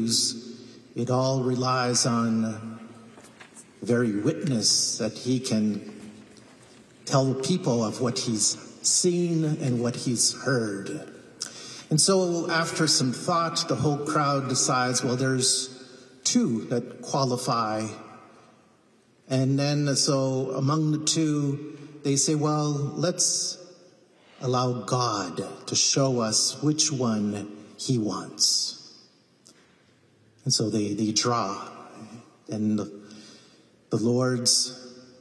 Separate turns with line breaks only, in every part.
use, it all relies on the very witness that he can tell people of what he's seen and what he's heard. And so after some thought, the whole crowd decides, well, there's two that qualify. And then so among the two, they say, well, let's allow God to show us which one he wants. And so they draw. And the Lord's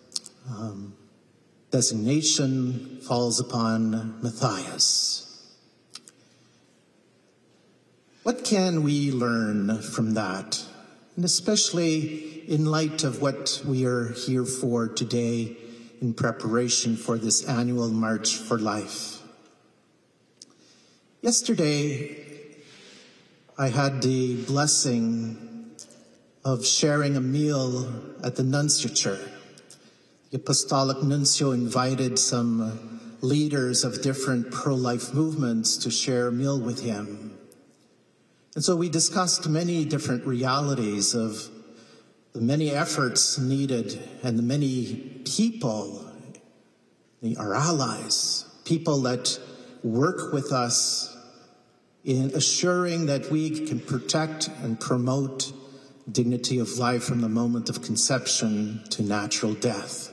designation falls upon Matthias. What can we learn from that? And especially in light of what we are here for today in preparation for this annual March for Life. Yesterday, I had the blessing of sharing a meal at the nunciature. The Apostolic Nuncio invited some leaders of different pro-life movements to share a meal with him. And so we discussed many different realities of the many efforts needed and the many people, our allies, people that work with us in assuring that we can protect and promote dignity of life from the moment of conception to natural death.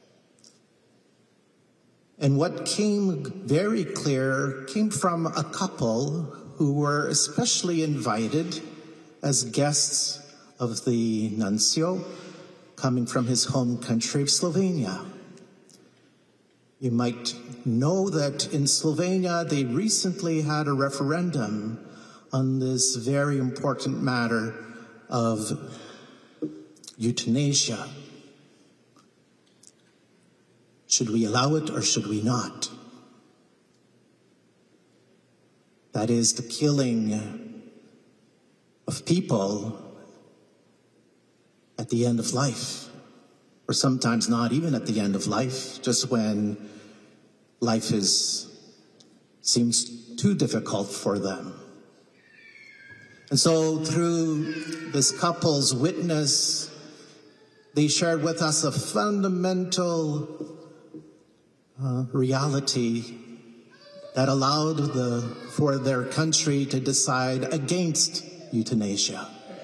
And what came very clear came from a couple who were especially invited as guests of the nuncio, coming from his home country of Slovenia. You might know that in Slovenia, they recently had a referendum on this very important matter of euthanasia. Should we allow it or should we not? That is the killing of people at the end of life, or sometimes not even at the end of life, just when life seems too difficult for them. And so through this couple's witness, they shared with us a fundamental reality that allowed for their country to decide against euthanasia.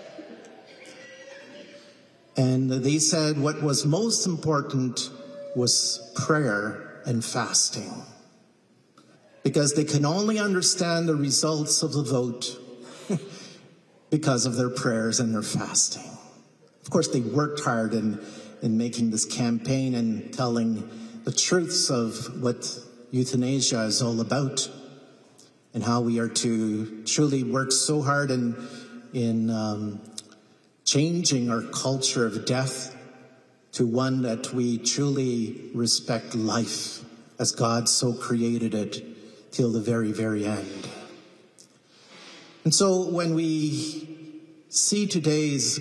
And they said what was most important was prayer and fasting, because they can only understand the results of the vote because of their prayers and their fasting. Of course, they worked hard in making this campaign and telling the truths of what euthanasia is all about and how we are to truly work so hard in changing our culture of death to one that we truly respect life as God so created it till the very, very end. And so when we see today's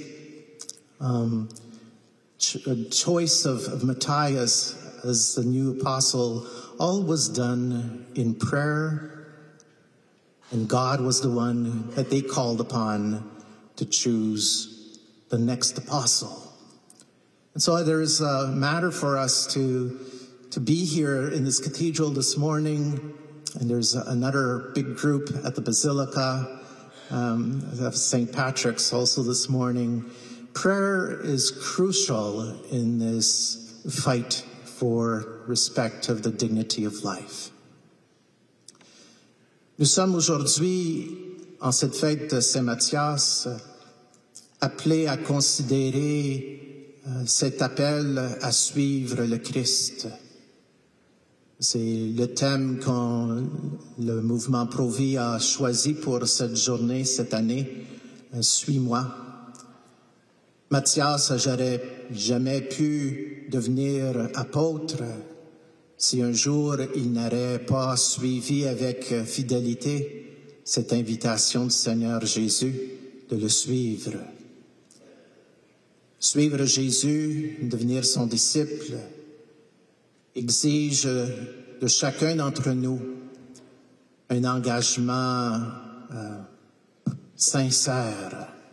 choice of Matthias as the new apostle, all was done in prayer, and God was the one that they called upon to choose the next apostle. And so there is a matter for us to be here in this cathedral this morning, and there's another big group at the Basilica of St. Patrick's also this morning. Prayer is crucial in this fight for respect of the dignity of life. Nous sommes aujourd'hui, en cette fête de Saint Matthias, appelés à considérer cet appel à suivre le Christ. C'est le thème que le mouvement Pro-Vie a choisi pour cette journée, cette année, Suis-moi. Matthias n'aurait jamais pu devenir apôtre si un jour il n'aurait pas suivi avec fidélité cette invitation du Seigneur Jésus de le suivre. Suivre Jésus, devenir son disciple, exige de chacun d'entre nous un engagement sincère.